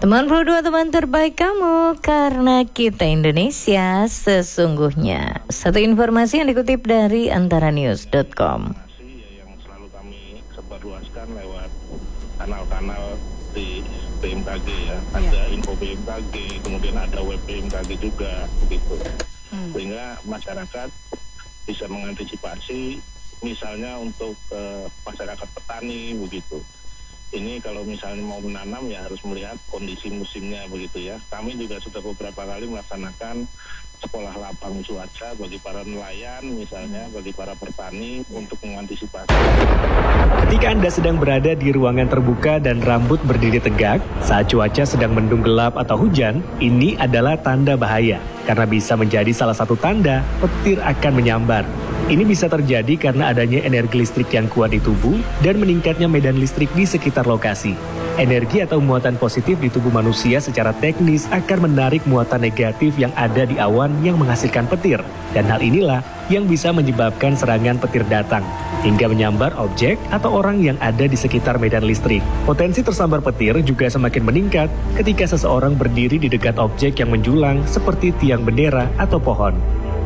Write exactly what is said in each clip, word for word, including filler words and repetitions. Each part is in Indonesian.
Teman Pro dua, teman terbaik kamu, karena kita Indonesia sesungguhnya. Satu informasi yang dikutip dari antara news dot com. Yang selalu kami sebarluaskan lewat kanal-kanal di B M K G ya. Ada info B M K G, kemudian ada web B M K G juga begitu. Hmm. Sehingga masyarakat bisa mengantisipasi, misalnya untuk uh, masyarakat petani begitu. Ini kalau misalnya mau menanam ya harus melihat kondisi musimnya begitu ya. Kami juga sudah beberapa kali melaksanakan sekolah lapang cuaca bagi para nelayan misalnya, bagi para petani untuk mengantisipasi. Ketika Anda sedang berada di ruangan terbuka dan rambut berdiri tegak, saat cuaca sedang mendung gelap atau hujan, ini adalah tanda bahaya, karena bisa menjadi salah satu tanda petir akan menyambar. Ini bisa terjadi karena adanya energi listrik yang kuat di tubuh dan meningkatnya medan listrik di sekitar lokasi. Energi atau muatan positif di tubuh manusia secara teknis akan menarik muatan negatif yang ada di awan yang menghasilkan petir. Dan hal inilah yang bisa menyebabkan serangan petir datang, hingga menyambar objek atau orang yang ada di sekitar medan listrik. Potensi tersambar petir juga semakin meningkat ketika seseorang berdiri di dekat objek yang menjulang seperti tiang bendera atau pohon.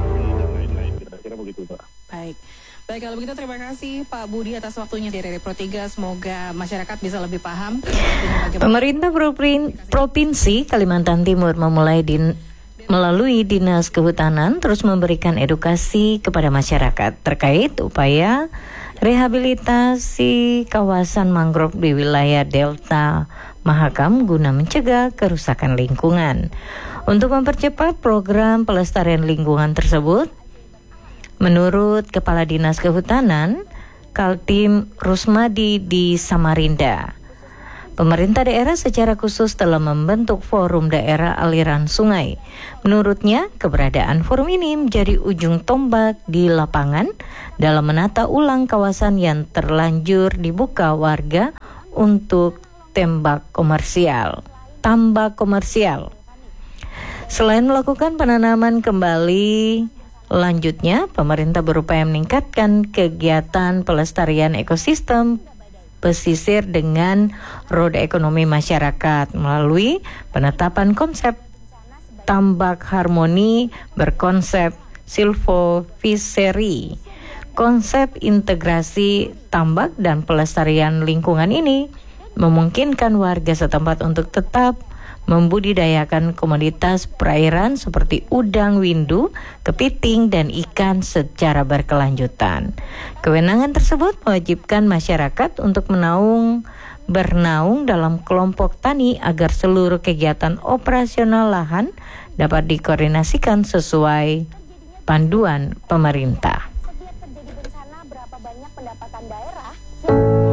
Baik. Baik, kalau begitu terima kasih Pak Budi atas waktunya di R R I Pro tiga. Semoga masyarakat bisa lebih paham. Pemerintah Provinsi Kalimantan Timur memulai din, melalui Dinas Kehutanan terus memberikan edukasi kepada masyarakat terkait upaya rehabilitasi kawasan mangrove di wilayah Delta Mahakam guna mencegah kerusakan lingkungan. Untuk mempercepat program pelestarian lingkungan tersebut, menurut Kepala Dinas Kehutanan, Kaltim Rusmadi di Samarinda, pemerintah daerah secara khusus telah membentuk forum daerah aliran sungai. Menurutnya, keberadaan forum ini menjadi ujung tombak di lapangan dalam menata ulang kawasan yang terlanjur dibuka warga untuk tembak komersial, tambak komersial. Selain melakukan penanaman kembali, lanjutnya, pemerintah berupaya meningkatkan kegiatan pelestarian ekosistem pesisir dengan roda ekonomi masyarakat melalui penetapan konsep tambak harmoni berkonsep silvofishery. Konsep integrasi tambak dan pelestarian lingkungan ini memungkinkan warga setempat untuk tetap membudidayakan komoditas perairan seperti udang windu, kepiting, dan ikan secara berkelanjutan. Kewenangan tersebut mewajibkan masyarakat untuk menaung bernaung dalam kelompok tani agar seluruh kegiatan operasional lahan dapat dikoordinasikan sesuai panduan pemerintah. Setiap terjadi bencana, berapa banyak pendapatan daerah?